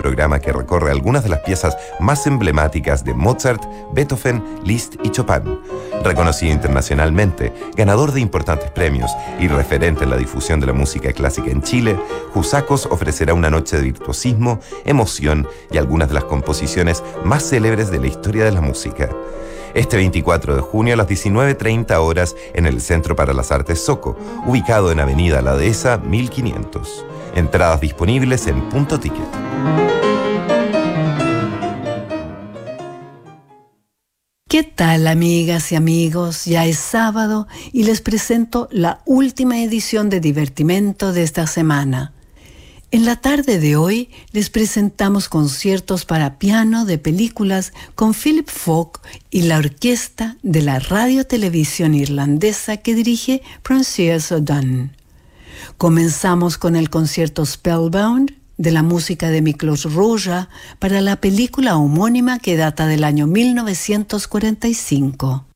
programa que recorre algunas de las piezas más emblemáticas de Mozart, Beethoven, Liszt y Chopin. Reconocido internacionalmente, ganador de importantes premios y referente en la difusión de la música clásica en Chile, Jusacos ofrecerá una noche de virtuosismo, emoción y algunas de las composiciones más célebres de la historia de la música. Este 24 de junio a las 19:30 horas en el Centro para las Artes Soco, ubicado en Avenida La Dehesa 1500. Entradas disponibles en Punto Ticket. ¿Qué tal, amigas y amigos? Ya es sábado y les presento la última edición de Divertimento de esta semana. En la tarde de hoy les presentamos conciertos para piano de películas con Philip Falk y la orquesta de la radio-televisión irlandesa que dirige Frances O'Donnell. Comenzamos con el concierto Spellbound de la música de Miklos Rozsa para la película homónima que data del año 1945.